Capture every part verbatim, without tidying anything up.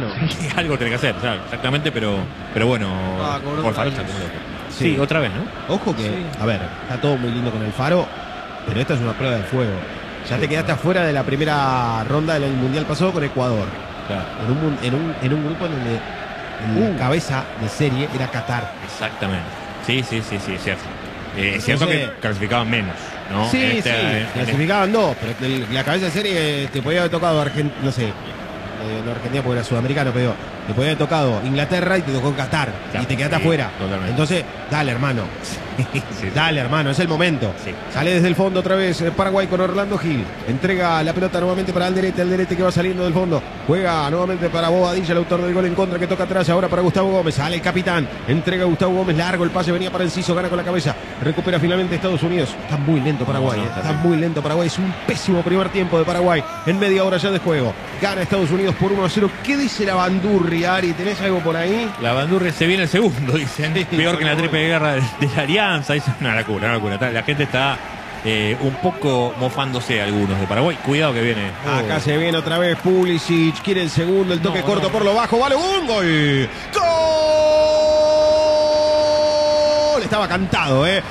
mano. Algo tiene que hacer, claro, exactamente, pero, pero bueno, Ah, por Faro está como loco. Sí, Sí. otra vez, ¿no? Ojo que, Sí. a ver, está todo muy lindo con el Faro, pero esta es una prueba de fuego. Ya te quedaste afuera de la primera ronda del Mundial pasado con Ecuador. Claro. En un, mun- en un, en un grupo en donde Uh. la cabeza de serie era Qatar. Exactamente. Sí, sí, sí, sí, es cierto. Eh, es Entonces- cierto que clasificaban menos, ¿no? Sí, Este, sí, en- en- clasificaban dos, pero el- la cabeza de serie te podía haber tocado Argentina, no sé, eh, no Argentina porque era sudamericano, pero te podía haber tocado Inglaterra y te tocó Qatar Claro, y te quedaste sí, afuera. totalmente. Entonces, dale hermano, sí. dale hermano, es el momento. Sí. Sale desde el fondo otra vez eh, Paraguay con Orlando Gil. Entrega la pelota nuevamente para Alderete, Alderete que va saliendo del fondo. Juega nuevamente para Bobadilla, el autor del gol en contra que toca atrás ahora para Gustavo Gómez. Sale el capitán, entrega a Gustavo Gómez, largo el pase, venía para Enciso, gana con la cabeza. Recupera finalmente Estados Unidos. Está muy lento Paraguay, No, no, eh, está está bien. muy lento Paraguay. Es un pésimo primer tiempo de Paraguay. En media hora ya de juego. Gana Estados Unidos por uno a cero. ¿Qué dice la bandurria, Ari? ¿Tenés algo por ahí? La bandurria se viene el segundo, dicen. Sí, Peor que en la sí, triple guerra de, de la Alianza. Es una locura, una locura. La gente está eh, un poco mofándose algunos de Paraguay. Cuidado que viene. Acá se viene otra vez Pulisic, quiere el segundo, el toque No, corto no. por lo bajo, vale un gol. ¡Gol! Estaba cantado, ¿eh?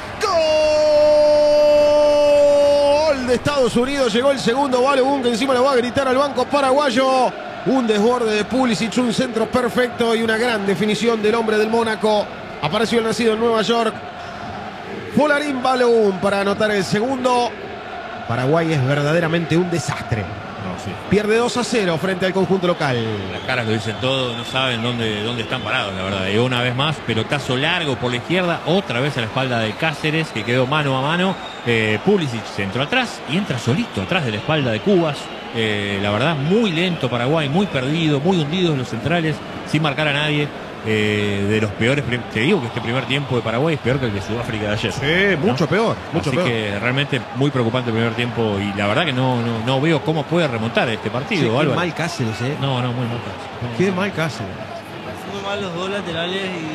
¡Gol! De Estados Unidos llegó el segundo, vale un que encima le va a gritar al banco paraguayo. Un desborde de Pulisic, un centro perfecto y una gran definición del hombre del Mónaco. Apareció el nacido en Nueva York. Folarín Baloún para anotar el segundo. Paraguay es verdaderamente un desastre. No, sí. Pierde dos a cero frente al conjunto local. Las caras lo dicen todo, no saben dónde, dónde están parados, la verdad. Y una vez más, pelotazo largo por la izquierda, otra vez a la espalda de Cáceres, que quedó mano a mano. Eh, Pulisic se entró atrás y entra solito atrás de la espalda de Cubas. Eh, la verdad, muy lento Paraguay, muy perdido, muy hundidos los centrales, sin marcar a nadie. Eh, de los peores, prim- te digo que este primer tiempo de Paraguay es peor que el de Sudáfrica de ayer. Sí, mucho peor, mucho Así peor. que realmente muy preocupante el primer tiempo y la verdad que no, no, no veo cómo puede remontar este partido, Sí, qué Álvaro. mal Cáceres, ¿eh? No, no, muy mal. No. Qué mal Cáceres. Muy mal los dos laterales y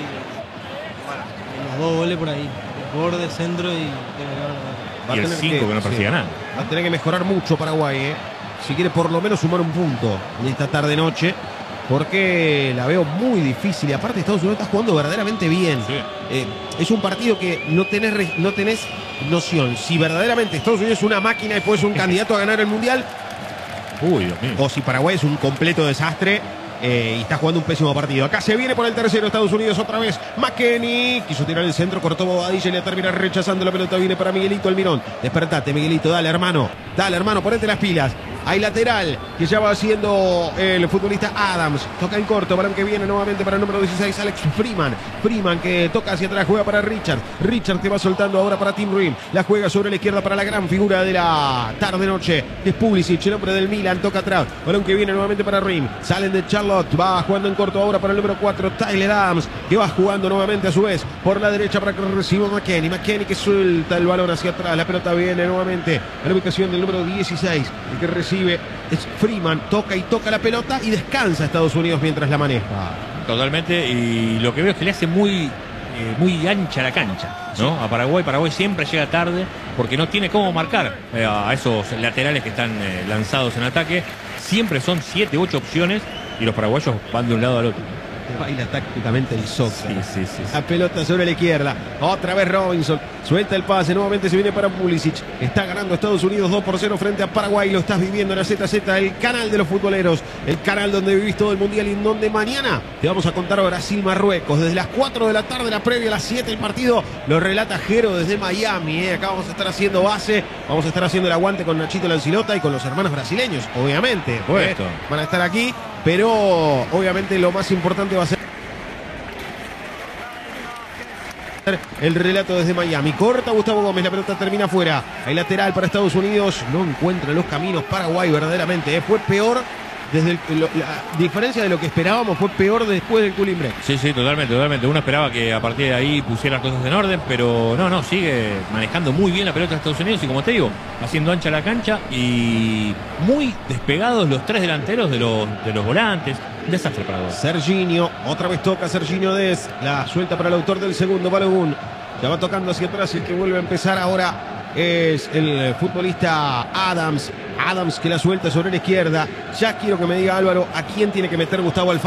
bueno, los dos goles por ahí. Borde, centro y... Va a Y el tener cinco que no persigue sí, a nadie. Va a tener que mejorar mucho Paraguay, ¿eh? Si quiere por lo menos sumar un punto en esta tarde-noche. Porque la veo muy difícil. Y aparte Estados Unidos está jugando verdaderamente bien. Sí. Eh, es un partido que no tenés, re- no tenés noción. Si verdaderamente Estados Unidos es una máquina y puede ser un candidato a ganar el Mundial, Uy, Dios mío. o si Paraguay es un completo desastre eh, y está jugando un pésimo partido. Acá se viene por el tercero Estados Unidos otra vez. McKennie quiso tirar el centro, cortó Bobadilla y le termina rechazando la pelota. Viene para Miguelito Almirón. Despertate, Miguelito, dale hermano. Dale hermano, ponete las pilas. Hay lateral que ya va haciendo el futbolista Adams. Toca en corto, balón que viene nuevamente para el número dieciséis, Alex Freeman. Freeman que toca hacia atrás, juega para Richard. Richard que va soltando ahora para Tim Rim. La juega sobre la izquierda para la gran figura de la tarde-noche. Es Pulisic, el hombre del Milan, toca atrás. Balón que viene nuevamente para Rim. Salen de Charlotte, va jugando en corto ahora para el número cuatro, Tyler Adams, que va jugando nuevamente a su vez por la derecha para que reciba McKennie. McKennie que suelta el balón hacia atrás. La pelota viene nuevamente a la ubicación del número dieciséis. El que recibe es Freeman, toca y toca la pelota y descansa Estados Unidos mientras la maneja. Totalmente, y lo que veo es que le hace muy, eh, muy ancha la cancha, ¿no? A Paraguay, Paraguay siempre llega tarde porque no tiene cómo marcar eh, a esos laterales que están eh, lanzados en ataque. Siempre son siete, ocho opciones y los paraguayos van de un lado al otro. Baila tácticamente el soccer. Sí, sí, sí, sí. La pelota sobre la izquierda. Otra vez Robinson. Suelta el pase. Nuevamente se viene para Pulisic. Está ganando Estados Unidos dos por cero frente a Paraguay. Lo estás viviendo en la Z Z, el canal de los futboleros. El canal donde vivís todo el mundial y en donde mañana te vamos a contar Brasil-Marruecos. Desde las cuatro de la tarde, la previa, a las siete el partido. Lo relata Jero desde Miami. ¿eh? Acá vamos a estar haciendo base. Vamos a estar haciendo el aguante con Nachito Lancilota y con los hermanos brasileños, obviamente. ¿eh? Supuesto. Van a estar aquí. Pero obviamente lo más importante va a ser el relato desde Miami. Corta Gustavo Gómez, la pelota termina afuera. Hay lateral para Estados Unidos. No encuentra los caminos Paraguay verdaderamente. ¿eh? Fue peor desde el, lo, la diferencia de lo que esperábamos fue peor después del cooling break. Sí, sí, totalmente, totalmente. Uno esperaba que a partir de ahí pusiera las cosas en orden, pero no, no, sigue manejando muy bien la pelota de Estados Unidos y como te digo, haciendo ancha la cancha y muy despegados los tres delanteros de los, de los volantes. Desastre para vos. Serginho, otra vez toca Serginho Dez. La suelta para el autor del segundo, Balogun. Ya va tocando hacia atrás y el que vuelve a empezar ahora es el futbolista Adams. Adams que la suelta sobre la izquierda. Ya quiero que me diga Álvaro a quién tiene que meter Gustavo Alfaro.